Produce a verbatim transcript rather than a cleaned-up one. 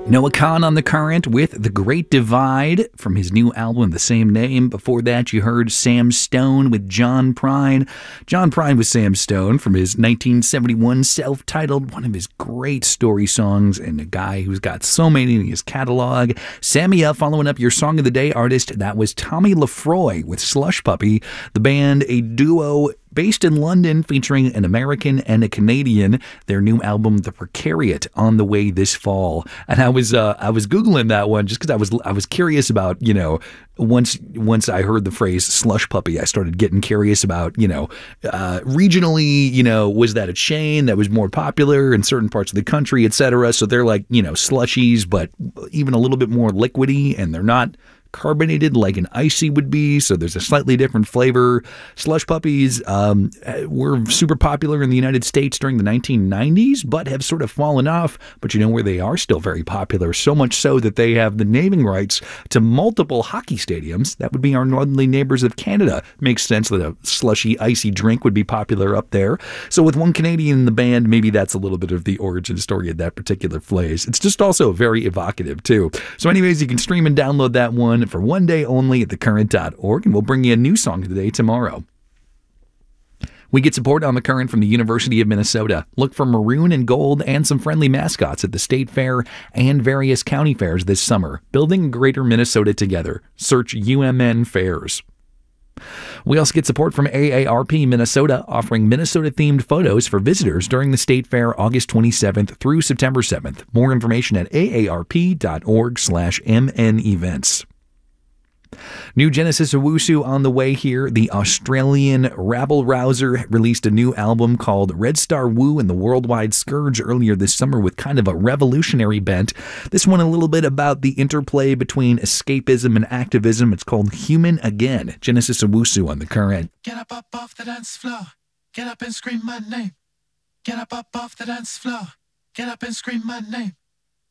Noah Kahan on The Current with The Great Divide from his new album, the same name. Before that, you heard Sam Stone with John Prine. John Prine was Sam Stone from his nineteen seventy-one self-titled, one of his great story songs, and a guy who's got so many in his catalog. Samia, following up your Song of the Day artist, that was Tommy Lefroy with Slush Puppy. The band, a duo based in London, featuring an American and a Canadian. Their new album, The Precariat, on the way this fall. And I was uh, I was Googling that one just because I was I was curious about, you know, once once I heard the phrase slush puppy, I started getting curious about, you know, uh, regionally, you know, was that a chain that was more popular in certain parts of the country, et cetera. So they're like, you know, slushies, but even a little bit more liquidy, and they're not carbonated like an icy would be, so there's a slightly different flavor. Slush puppies um, were super popular in the United States during the nineteen nineties, but have sort of fallen off. But you know where they are still very popular, so much so that they have the naming rights to multiple hockey stadiums. That would be our northerly neighbors of Canada. Makes sense that a slushy, icy drink would be popular up there. So with one Canadian in the band, maybe that's a little bit of the origin story of that particular phrase. It's just also very evocative, too. So anyways, you can stream and download that one for one day only at the current dot org, and we'll bring you a new song of the day tomorrow. We get support on The Current from the University of Minnesota. Look for maroon and gold and some friendly mascots at the State Fair and various county fairs this summer. Building Greater Minnesota together. Search U M N Fairs. We also get support from A A R P Minnesota, offering Minnesota-themed photos for visitors during the State Fair August twenty-seventh through September seventh. More information at A A R P dot org slash M N events. New Genesis Owusu on the way here. The Australian rabble-rouser released a new album called Red Star Woo and the Worldwide Scourge earlier this summer with kind of a revolutionary bent. This one a little bit about the interplay between escapism and activism. It's called Human Again. Genesis Owusu on The Current. Get up, up off the dance floor. Get up and scream my name. Get up, up off the dance floor. Get up and scream my name.